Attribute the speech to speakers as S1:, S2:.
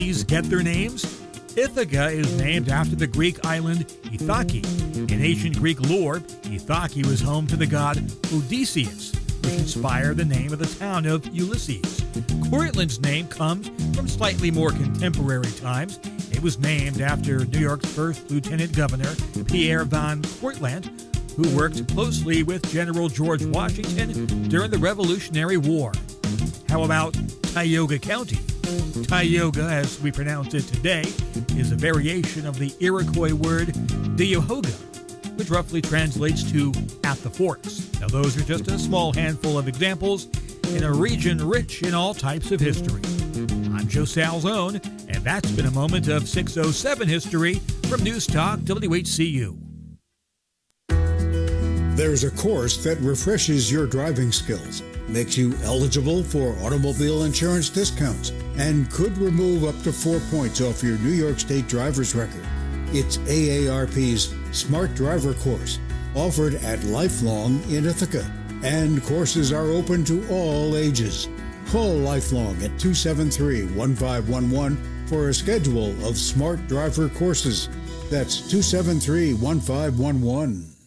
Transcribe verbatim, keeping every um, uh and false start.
S1: These get their names? Ithaca is named after the Greek island Ithaki. In ancient Greek lore, Ithaki was home to the god Odysseus, which inspired the name of the town of Ulysses. Cortland's name comes from slightly more contemporary times. It was named after New York's first lieutenant governor, Pierre Van Cortlandt, who worked closely with General George Washington during the Revolutionary War. How about Tioga County? Tioga, as we pronounce it today, is a variation of the Iroquois word Deohoga, which roughly translates to at the forks. Now, those are just a small handful of examples in a region rich in all types of history. I'm Joe Salzone, and that's been a moment of six oh seven history from News Talk W H C U.
S2: There's a course that refreshes your driving skills, makes you eligible for automobile insurance discounts, and could remove up to four points off your New York State driver's record. It's A A R P's Smart Driver Course, offered at Lifelong in Ithaca, and courses are open to all ages. Call Lifelong at two seven three, one five one one for a schedule of Smart Driver courses. That's two seven three, one five one one.